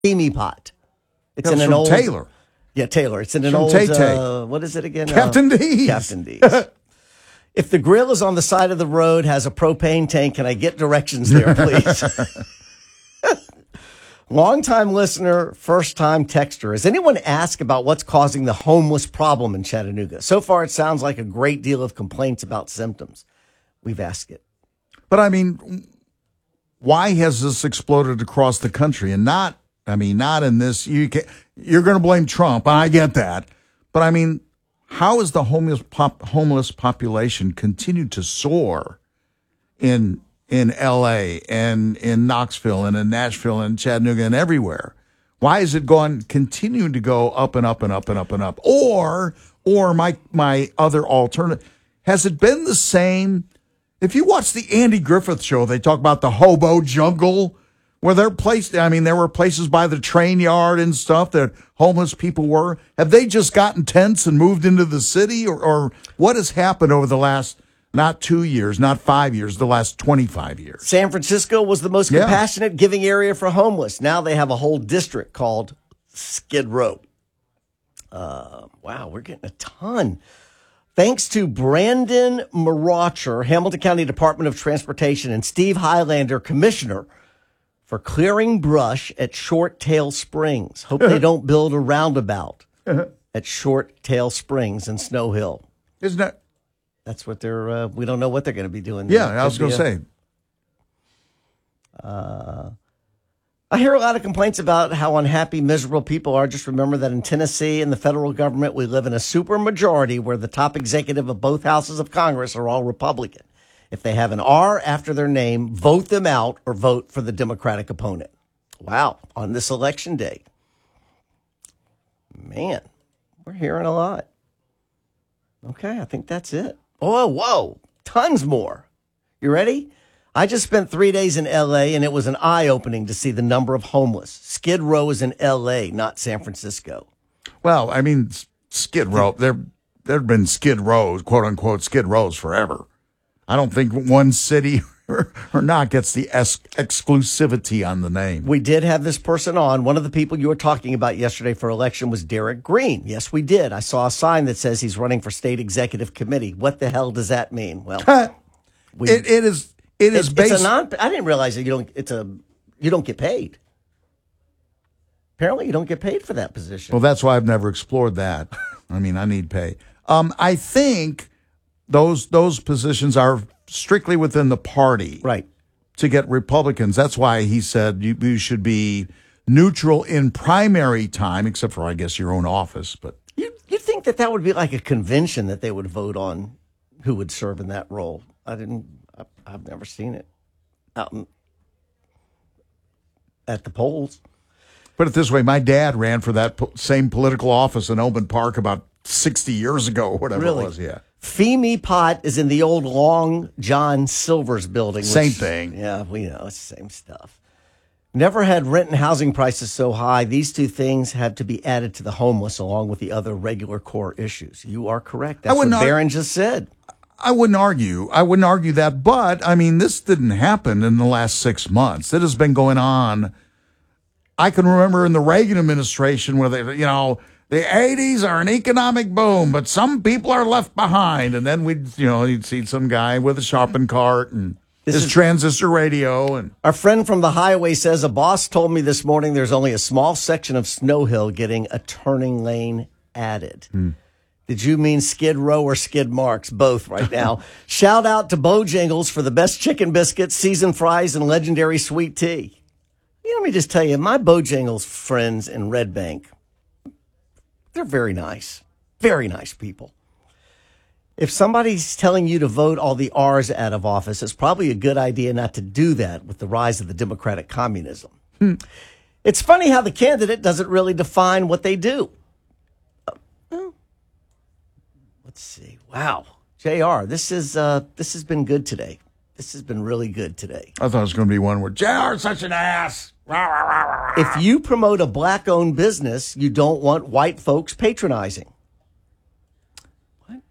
Steamy Pot. It's Comes in an from old Taylor. Yeah, Taylor. It's in an From old Tay-Tay. what is it again? Captain D's. Captain D's. If the grill is on the side of the road, has a propane tank, can I get directions there, please? Long-time listener, first-time texter. Has anyone asked about what's causing the homeless problem in Chattanooga? So far, it sounds like a great deal of complaints about symptoms. We've asked it. But I mean, why has this exploded across the country and not in this? You're going to blame Trump. I get that. But I mean, how has the homeless population continued to soar in L.A. and in Knoxville and in Nashville and Chattanooga and everywhere? Why is it continuing to go up and up and up and up and up? Or my other alternative, has it been the same? If you watch the Andy Griffith Show, they talk about the hobo jungle where there were places by the train yard and stuff that homeless people were. Have they just gotten tents and moved into the city? Or what has happened over the last, not 2 years, not 5 years, the last 25 years? San Francisco was the most compassionate giving area for homeless. Now they have a whole district called Skid Row. Wow, we're getting a ton. Thanks to Brandon Maraucher, Hamilton County Department of Transportation, and Steve Highlander, Commissioner, for clearing brush at Short Tail Springs. Hope they don't build a roundabout at Short Tail Springs in Snow Hill. Isn't that? That's what they're, we don't know what they're going to be doing there. Yeah, I was going to say. I hear a lot of complaints about how unhappy, miserable people are. Just remember that in Tennessee and the federal government, we live in a super majority where the top executive of both houses of Congress are all Republican. If they have an R after their name, vote them out or vote for the Democratic opponent. Wow, on this election day. Man, we're hearing a lot. Okay, I think that's it. Oh, whoa, tons more. You ready? I just spent 3 days in L.A., and it was an eye-opening to see the number of homeless. Skid Row is in L.A., not San Francisco. Well, I mean, Skid Row, there have been Skid Rows, quote-unquote Skid Rows, forever. I don't think one city or not gets the exclusivity on the name. We did have this person on. One of the people you were talking about yesterday for election was Derek Green. Yes, we did. I saw a sign that says he's running for state executive committee. What the hell does that mean? Well, it is based. It's I didn't realize that you don't get paid. Apparently, you don't get paid for that position. Well, that's why I've never explored that. I mean, I need pay. I think those positions are strictly within the party, right? To get Republicans. That's why he said you should be neutral in primary time, except for, I guess, your own office. But you'd think that would be like a convention that they would vote on who would serve in that role. I've never seen it out at the polls. Put it this way, my dad ran for that same political office in Oban Park about 60 years ago, or whatever it was, yeah. Steamy Pot is in the old Long John Silver's building. Same thing. Yeah, we know, it's the same stuff. Never had rent and housing prices so high. These two things had to be added to the homeless along with the other regular core issues. You are correct. That's what Barron just said. I wouldn't argue that, but I mean, this didn't happen in the last 6 months. It has been going on. I can remember in the Reagan administration where they, the 80s are an economic boom, but some people are left behind. And then you'd see some guy with a shopping cart and his transistor radio. And our friend from the highway says, a boss told me this morning there's only a small section of Snow Hill getting a turning lane added. Did you mean Skid Row or Skid Marks? Both right now. Shout out to Bojangles for the best chicken biscuits, seasoned fries, and legendary sweet tea. Let me just tell you, my Bojangles friends in Red Bank, they're very nice people. If somebody's telling you to vote all the R's out of office, it's probably a good idea not to do that with the rise of the democratic communism. It's funny how the candidate doesn't really define what they do. Let's see. Wow. JR, this has been good today. This has been really good today. I thought it was going to be one where JR's such an ass. If you promote a black-owned business, you don't want white folks patronizing. What?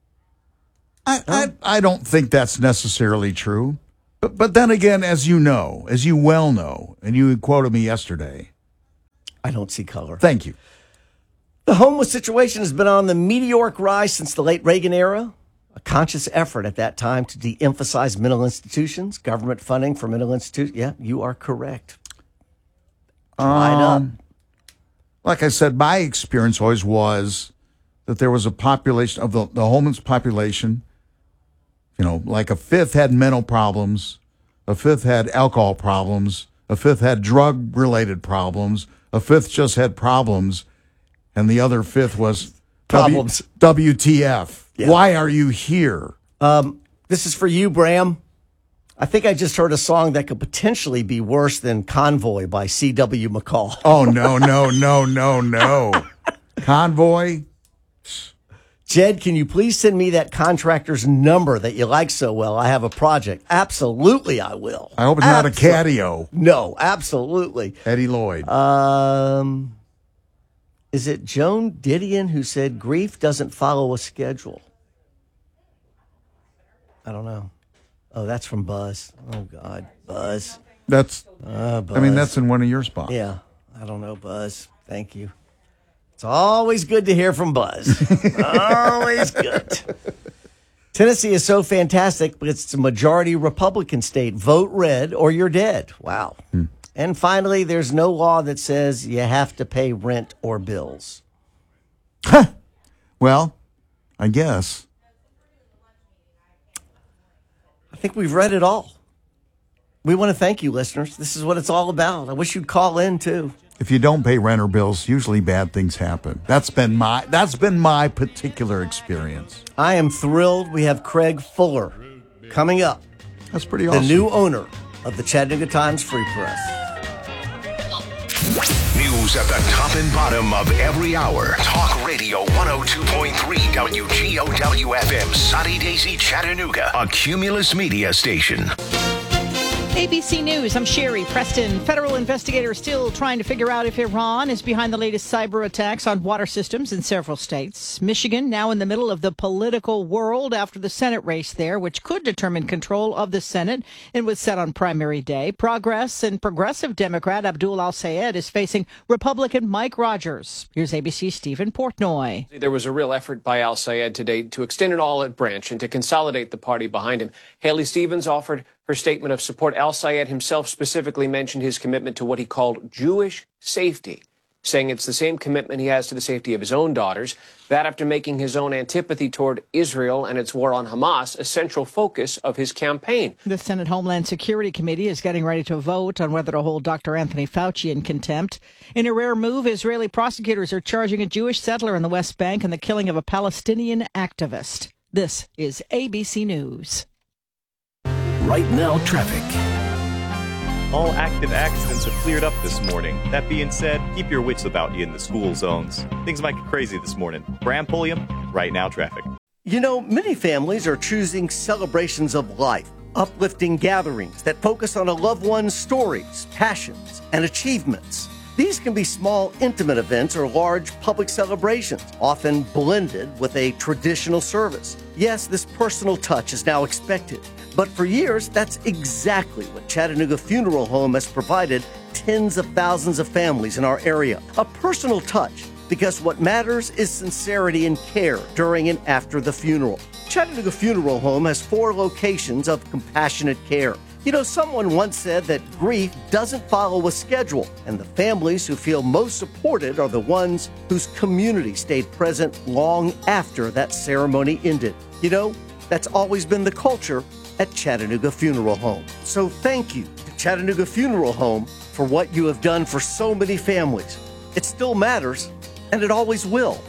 I don't think that's necessarily true. But then again, as you well know, and you quoted me yesterday, I don't see color. Thank you. The homeless situation has been on the meteoric rise since the late Reagan era. A conscious effort at that time to de-emphasize mental institutions, government funding for mental institutions. Yeah, you are correct. Dried up. Like I said, my experience always was that there was a population of the homeless population, like a fifth had mental problems, a fifth had alcohol problems, a fifth had drug-related problems, a fifth just had problems, and the other fifth was Problems. WTF. Yeah. Why are you here? This is for you, Bram. I think I just heard a song that could potentially be worse than Convoy by C.W. McCall. Oh, no. Convoy? Jed, can you please send me that contractor's number that you like so well? I have a project. Absolutely, I will. I hope it's not a Cadeo. No, absolutely. Eddie Lloyd. Is it Joan Didion who said grief doesn't follow a schedule? I don't know. Oh, that's from Buzz. Oh, God. Buzz. Buzz. That's in one of your spots. Yeah. I don't know, Buzz. Thank you. It's always good to hear from Buzz. Always good. Tennessee is so fantastic, but it's a majority Republican state. Vote red or you're dead. Wow. And finally, there's no law that says you have to pay rent or bills. Well, I guess. I think we've read it all. We want to thank you, listeners. This is what it's all about. I wish you'd call in, too. If you don't pay rent or bills, usually bad things happen. That's been my particular experience. I am thrilled. We have Craig Fuller coming up. That's pretty awesome. The new owner of the Chattanooga Times Free Press. News at the top and bottom of every hour. Talk Radio 102.3 WGOW FM, Sunny Daisy, Chattanooga, a Cumulus Media station. ABC News, I'm Sherry Preston. Federal investigators still trying to figure out if Iran is behind the latest cyber attacks on water systems in several states. Michigan now in the middle of the political world after the Senate race there, which could determine control of the Senate and was set on primary day. Progress and progressive Democrat Abdul Al-Sayed is facing Republican Mike Rogers. Here's ABC's Stephen Portnoy. There was a real effort by Al-Sayed today to extend an olive branch and to consolidate the party behind him. Haley Stevens offered her statement of support. Al-Sayed himself specifically mentioned his commitment to what he called Jewish safety, saying it's the same commitment he has to the safety of his own daughters. That after making his own antipathy toward Israel and its war on Hamas a central focus of his campaign. The Senate Homeland Security Committee is getting ready to vote on whether to hold Dr. Anthony Fauci in contempt. In a rare move, Israeli prosecutors are charging a Jewish settler in the West Bank in the killing of a Palestinian activist. This is ABC News. Right now, traffic. All active accidents have cleared up this morning. That being said, keep your wits about you in the school zones. Things might get crazy this morning. Bram Pulliam, Right Now Traffic. You know, many families are choosing celebrations of life, uplifting gatherings that focus on a loved one's stories, passions, and achievements. These can be small, intimate events or large public celebrations, often blended with a traditional service. Yes, this personal touch is now expected, but for years, that's exactly what Chattanooga Funeral Home has provided tens of thousands of families in our area. A personal touch, because what matters is sincerity and care during and after the funeral. Chattanooga Funeral Home has 4 locations of compassionate care. You know, someone once said that grief doesn't follow a schedule, and the families who feel most supported are the ones whose community stayed present long after that ceremony ended. You know, that's always been the culture at Chattanooga Funeral Home. So thank you to Chattanooga Funeral Home for what you have done for so many families. It still matters, and it always will.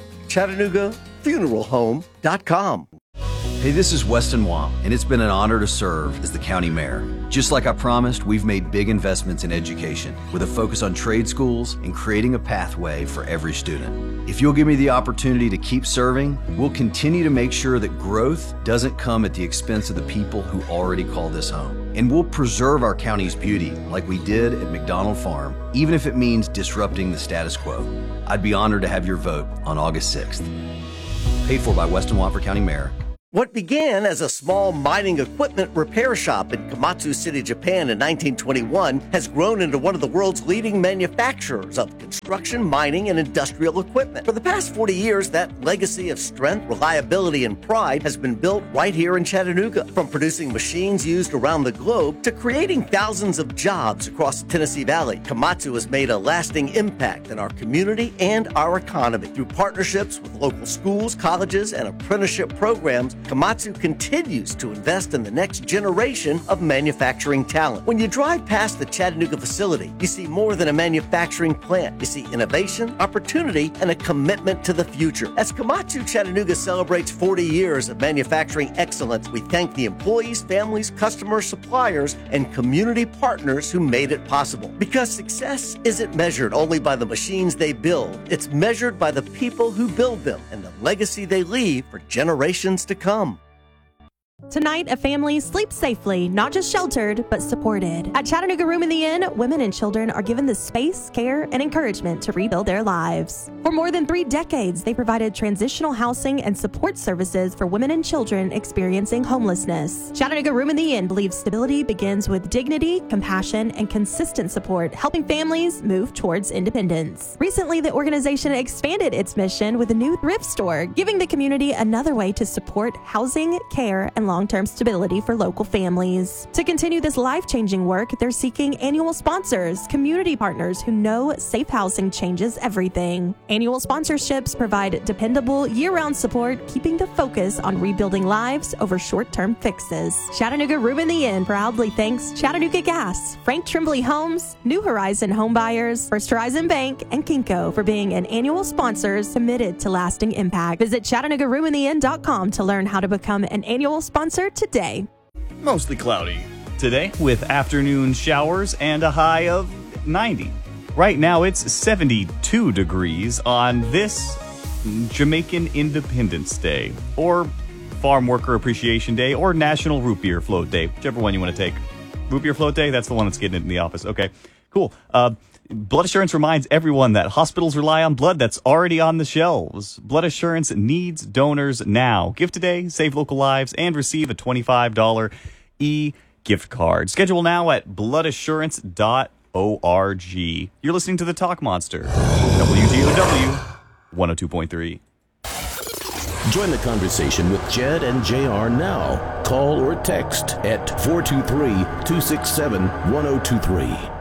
ChattanoogaFuneralHome.com. Hey, this is Weston Wamp, and it's been an honor to serve as the county mayor. Just like I promised, we've made big investments in education with a focus on trade schools and creating a pathway for every student. If you'll give me the opportunity to keep serving, we'll continue to make sure that growth doesn't come at the expense of the people who already call this home. And we'll preserve our county's beauty like we did at McDonald Farm, even if it means disrupting the status quo. I'd be honored to have your vote on August 6th. Paid for by Weston Wamp for County Mayor. What began as a small mining equipment repair shop in Komatsu City, Japan in 1921 has grown into one of the world's leading manufacturers of construction, mining, and industrial equipment. For the past 40 years, that legacy of strength, reliability, and pride has been built right here in Chattanooga. From producing machines used around the globe to creating thousands of jobs across the Tennessee Valley, Komatsu has made a lasting impact in our community and our economy. Through partnerships with local schools, colleges, and apprenticeship programs, Komatsu continues to invest in the next generation of manufacturing talent. When you drive past the Chattanooga facility, you see more than a manufacturing plant. You see innovation, opportunity, and a commitment to the future. As Komatsu Chattanooga celebrates 40 years of manufacturing excellence, we thank the employees, families, customers, suppliers, and community partners who made it possible. Because success isn't measured only by the machines they build, it's measured by the people who build them and the legacy they leave for generations to come. Tonight, a family sleeps safely, not just sheltered, but supported. At Chattanooga Room in the Inn, women and children are given the space, care, and encouragement to rebuild their lives. For more than 3 decades, they provided transitional housing and support services for women and children experiencing homelessness. Chattanooga Room in the Inn believes stability begins with dignity, compassion, and consistent support, helping families move towards independence. Recently, the organization expanded its mission with a new thrift store, giving the community another way to support housing, care, and long-term stability for local families. To continue this life-changing work, they're seeking annual sponsors, community partners who know safe housing changes everything. Annual sponsorships provide dependable, year-round support, keeping the focus on rebuilding lives over short-term fixes. Chattanooga Room in the Inn proudly thanks Chattanooga Gas, Frank Trimbley Homes, New Horizon Home Buyers, First Horizon Bank, and Kinko for being an annual sponsor committed to lasting impact. Visit ChattanoogaRoomInTheInn.com to learn how to become an annual sponsor today. Mostly cloudy today with afternoon showers and a high of 90. Right now it's 72 degrees on this Jamaican Independence Day, or Farm Worker Appreciation Day, or National Root Beer Float Day, whichever one you want to take. Root Beer Float Day, that's the one that's getting it in the office. Okay, cool. Blood Assurance reminds everyone that hospitals rely on blood that's already on the shelves. Blood Assurance needs donors now. Give today, save local lives, and receive a $25 e-gift card. Schedule now at bloodassurance.org. You're listening to The Talk Monster, WGOW 102.3. Join the conversation with Jed and JR now. Call or text at 423-267-1023.